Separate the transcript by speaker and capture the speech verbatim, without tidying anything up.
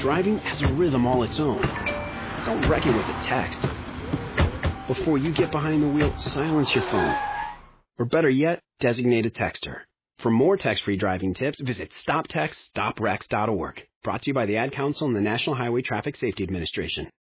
Speaker 1: driving has a rhythm all its own. Don't wreck it with a text. Before you get behind the wheel, silence your phone. Or better yet, designate a texter. For more text-free driving tips, visit stop text stop wrecks dot org. Brought to you by the Ad Council and the National Highway Traffic Safety Administration.